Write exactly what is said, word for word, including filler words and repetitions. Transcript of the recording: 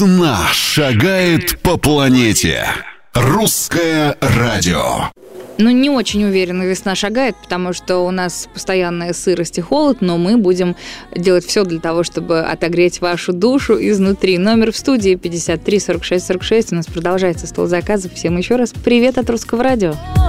Весна шагает по планете. Русское радио. Ну, не очень уверенно весна шагает, потому что у нас постоянная сырость и холод, но мы будем делать все для того, чтобы отогреть вашу душу изнутри. Номер в студии пятьдесят три сорок шесть сорок шесть. У нас продолжается стол заказов. Всем еще раз привет от Русского радио.